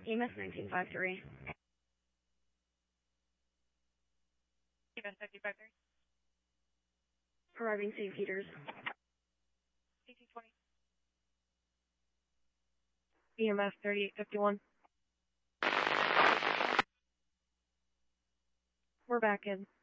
EMS 1953. EMS 1953. Arriving St. Peter's. 1820. EMS 3851. We're back in.